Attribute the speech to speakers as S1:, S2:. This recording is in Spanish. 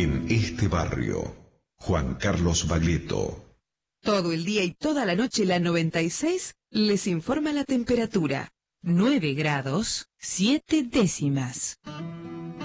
S1: en este barrio. Juan Carlos Baglietto.
S2: Todo el día y toda la noche la 96 les informa la temperatura. 9 grados, 7 décimas.